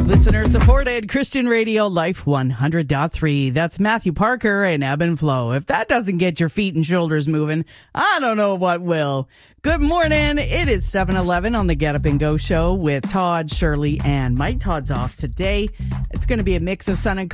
Listener supported Christian Radio Life 100.3. That's Matthew Parker and Ebb and Flow. If that doesn't get your feet and shoulders moving, I don't know what will. Good morning. It is 7:11 on the Get Up and Go show with Todd, Shirley, and Mike. Todd's off today. It's going to be a mix of sun and